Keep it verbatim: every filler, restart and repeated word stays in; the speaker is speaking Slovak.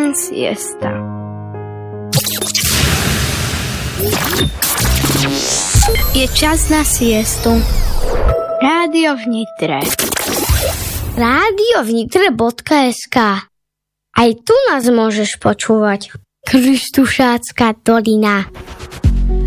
siesta. Je čas na siestu. Rádio v Nitre. Rádio v Nitre bodka es ká. Aj tu nás môžeš počúvať. Krištušácka dolina.